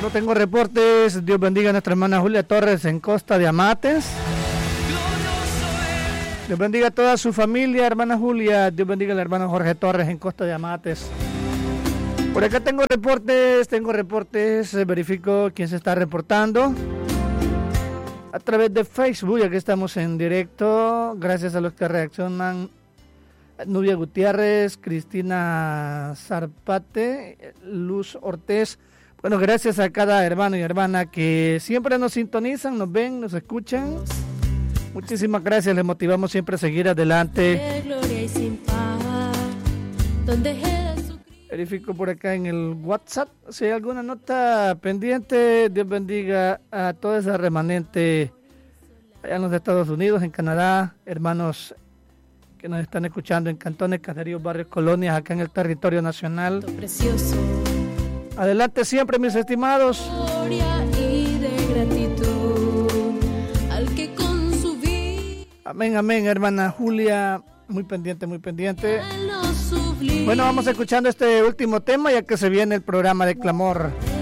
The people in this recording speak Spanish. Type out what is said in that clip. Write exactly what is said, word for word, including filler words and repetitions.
Bueno, tengo reportes. Dios bendiga a nuestra hermana Julia Torres en Costa de Amates. Dios bendiga a toda su familia, hermana Julia. Dios bendiga al hermano Jorge Torres en Costa de Amates. Por acá tengo reportes, tengo reportes, verifico quién se está reportando. A través de Facebook, aquí estamos en directo. Gracias a los que reaccionan. Nubia Gutiérrez, Cristina Zarpate, Luz Ortiz. Bueno, gracias a cada hermano y hermana que siempre nos sintonizan, nos ven, nos escuchan. Muchísimas gracias, les motivamos siempre a seguir adelante. Verifico por acá en el WhatsApp si hay alguna nota pendiente. Dios bendiga a toda esa remanente allá en los Estados Unidos, en Canadá, hermanos que nos están escuchando en cantones, caseríos, barrios, colonias, acá en el territorio nacional. Precioso. Adelante siempre, mis estimados. Y de gratitud al que con su vida... Amén, amén, hermana Julia. Muy pendiente, muy pendiente. Bueno, vamos escuchando este último tema ya que se viene el programa de clamor.